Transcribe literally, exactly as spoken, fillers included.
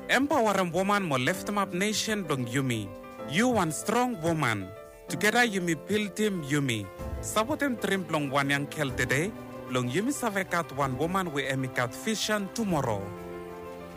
Empower a woman mo lift up nation dong Yumi. You one strong woman. Together Yumi piltim Yumi. Sabotem trim long one yang kel today. Long Yumi savekat one woman we emikat vision tomorrow.